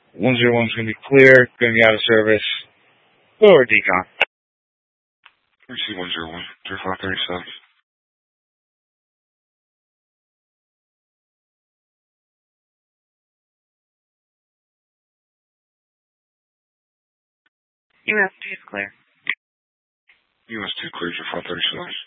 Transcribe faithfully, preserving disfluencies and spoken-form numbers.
one zero one's going to be clear, going to be out of service. Lower decon. R C one zero one, three five three seven. U S two is clear. U S two clear, three five three seven.